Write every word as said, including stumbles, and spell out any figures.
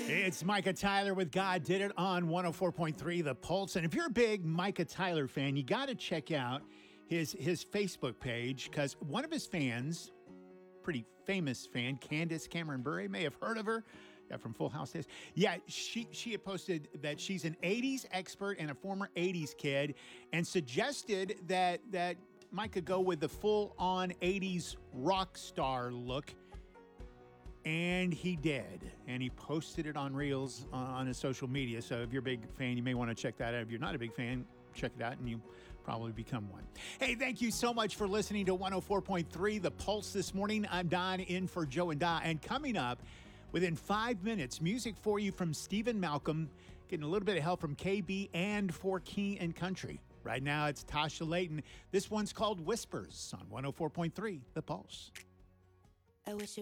It's Micah Tyler with God Did It on one oh four point three The Pulse. And if you're a big Micah Tyler fan, you got to check out his his Facebook page, because one of his fans, pretty famous fan, Candace Cameron Bure, may have heard of her. Yeah, from Full House days. Yeah, she she had posted that she's an eighties expert and a former eighties kid, and suggested that that Micah go with the full-on eighties rock star look. And he did. And he posted it on Reels on his social media. So if you're a big fan, you may want to check that out. If you're not a big fan, check it out and you probably become one. Hey, thank you so much for listening to one oh four point three The Pulse this morning. I'm Don in for Joe and Da. And coming up within five minutes, music for you from Stephen Malcolm, getting a little bit of help from K B and for Key and Country. Right now, it's Tasha Layton. This one's called Whispers on one oh four point three The Pulse. I wish you